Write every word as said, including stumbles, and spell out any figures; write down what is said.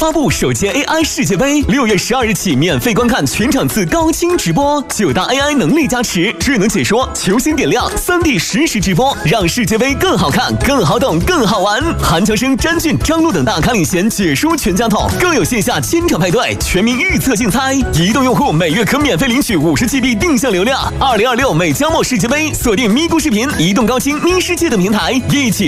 发布首届 A I 世界杯，六月十二日起免费观看全场次高清直播，九大 A I 能力加持，智能解说，球星点亮，三 D 实时直播，让世界杯更好看、更好懂、更好玩。韩乔生、詹俊、张璐等大咖领衔解说全家桶，更有线下千场派对，全民预测竞猜。移动用户每月可免费领取五十 G B 定向流量。二零二六美加墨世界杯，锁定咪咕视频、移动高清咪世界等平台，一起